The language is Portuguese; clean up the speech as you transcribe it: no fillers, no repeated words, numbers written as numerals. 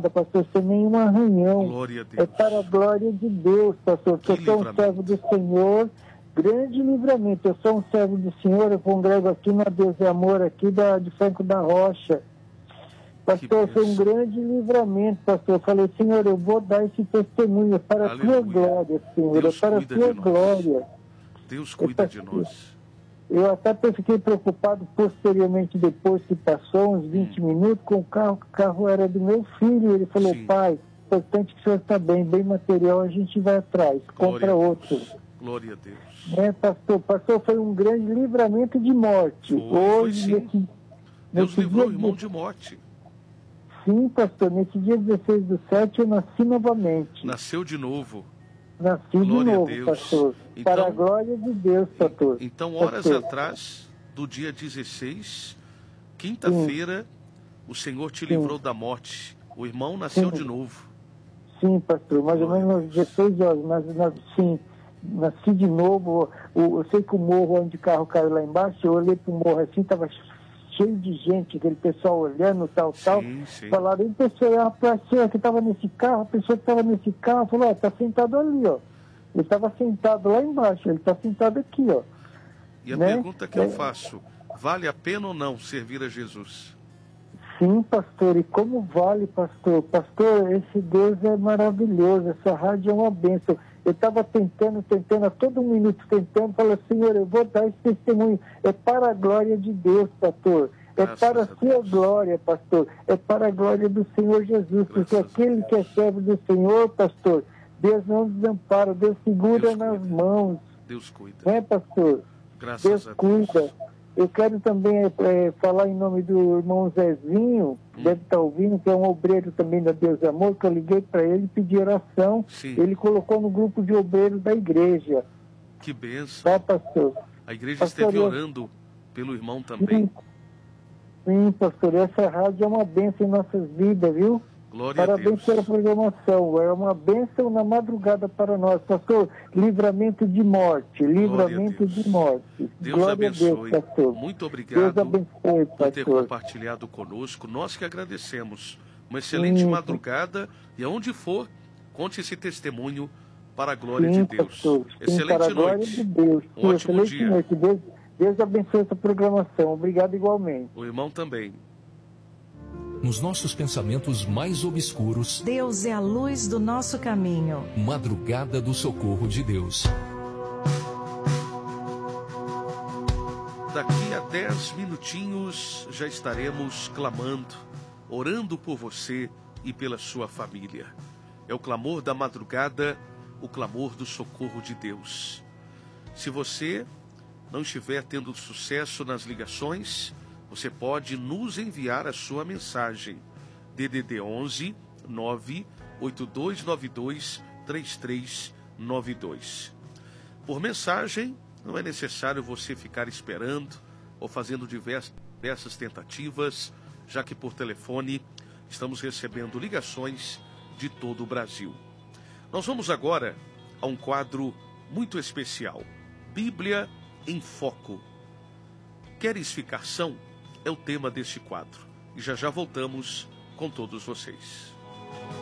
nada, pastor, sem nenhum arranhão. Glória a Deus. É para a glória de Deus, pastor, porque eu sou um servo do Senhor, grande livramento. Eu sou um servo do Senhor, eu congrego aqui na Deus e Amor, aqui de Franco da Rocha. Pastor, foi um grande livramento, pastor. Eu falei, Senhor, eu vou dar esse testemunho para a tua glória, Senhor, Deus para a tua glória. Deus cuida de nós. Eu até fiquei preocupado posteriormente, depois que passou uns 20 minutos, com o carro era do meu filho. Ele falou, pai, importante que o senhor está bem material, a gente vai atrás, compra outro. Glória a Deus. Pastor, foi um grande livramento de morte. Hoje, Deus livrou o irmão de morte. Sim, pastor, nesse dia 16/7 eu nasci novamente. Nasceu de novo. Nasci de novo, pastor. Então, para a glória de Deus, pastor. Então, horas atrás, do dia 16, quinta-feira, o Senhor te livrou da morte. O irmão nasceu de novo. Sim, pastor, mais ou menos 16 horas, mas sim, nasci de novo. Eu sei que o morro onde o carro caiu lá embaixo, eu olhei para o morro assim, estava cheio de gente, aquele pessoal olhando, tal. Falaram, a pessoa que estava nesse carro, a pessoa que estava nesse carro, falou, está sentado ali, ó. Ele estava sentado lá embaixo, ele está sentado aqui, ó. E a pergunta que eu faço, vale a pena ou não servir a Jesus? Sim, pastor, e como vale, pastor? Pastor, esse Deus é maravilhoso, essa rádio é uma bênção. Eu estava tentando, a todo minuto tentando, falando, Senhor, eu vou dar esse testemunho. É para a glória de Deus, pastor. É para a sua glória, pastor. É para a glória do Senhor Jesus. Porque aquele que é servo do Senhor, pastor, Deus não desampara, Deus segura nas mãos. Deus cuida. É, pastor? Graças a Deus. Cuida. Eu quero também falar em nome do irmão Zezinho, deve estar ouvindo, que é um obreiro também da Deus e Amor, que eu liguei para ele e pedi oração. Sim. Ele colocou no grupo de obreiros da igreja. Que bênção. Tá, pastor? A igreja esteve orando pelo irmão também. Sim, pastor. Essa rádio é uma bênção em nossas vidas, viu? Glória Parabéns a Deus. pela programação. É uma bênção na madrugada para nós. Pastor, livramento de morte. Livramento de morte. Deus Glória abençoe. A Deus, pastor. Muito obrigado Deus abençoe, por ter pastor. compartilhado conosco. Nós que agradecemos. Uma excelente madrugada. E aonde for, conte esse testemunho para a glória de Deus. Pastor. Excelente para a glória noite. de Deus. Um ótimo excelente dia. Noite. Deus abençoe essa programação. Obrigado igualmente. O irmão também. Nos nossos pensamentos mais obscuros, Deus é a luz do nosso caminho. Madrugada do socorro de Deus. Daqui a 10 minutinhos já estaremos clamando, orando por você e pela sua família. É o clamor da madrugada, o clamor do socorro de Deus. Se você não estiver tendo sucesso nas ligações, você pode nos enviar a sua mensagem. DDD 11 98292 3392. Por mensagem, não é necessário você ficar esperando ou fazendo diversas tentativas, já que por telefone estamos recebendo ligações de todo o Brasil. Nós vamos agora a um quadro muito especial. Bíblia em Foco. Queres ficar são? É o tema deste quadro. E já voltamos com todos vocês.